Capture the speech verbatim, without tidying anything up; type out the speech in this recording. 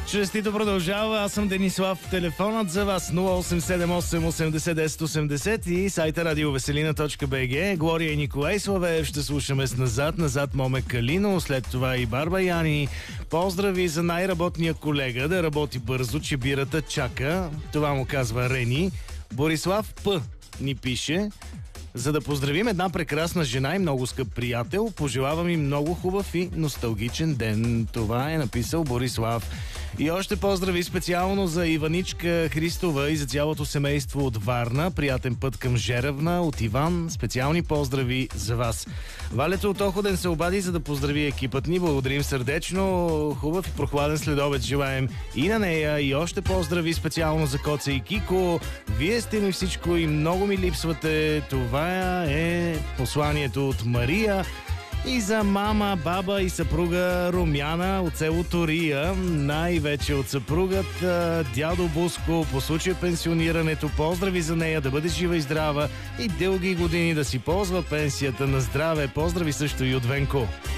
Честито продължава. Аз съм Денислав. Телефонът за вас нула осем седем осем осемдесет десет осемдесет и сайта радиовеселина точка бг. Глория и Николай Славеев ще слушаме с назад. Назад Моме Калино, след това и Барба Яни. Поздрави за най-работния колега, да работи бързо, че бирата чака. Това му казва Рени. Борислав П. ни пише: за да поздравим една прекрасна жена и много скъп приятел, пожелавам и много хубав и носталгичен ден. Това е написал Борислав. И още поздрави специално за Иваничка Христова и за цялото семейство от Варна. Приятен път към Жеравна от Иван. Специални поздрави за вас. Валето от Охотен се обади, за да поздрави екипът ни. Благодарим сърдечно. Хубав и прохладен следобед желаем и на нея. И още поздрави специално за Коце и Кико. Вие сте ми всичко и много ми липсвате. Това е посланието от Мария. И за мама, баба и съпруга Румяна от село Тория, най-вече от съпругът дядо Буско по случай пенсионирането. Поздрави за нея, да бъде жива и здрава и дълги години да си ползва пенсията на здраве. Поздрави също и от Венко.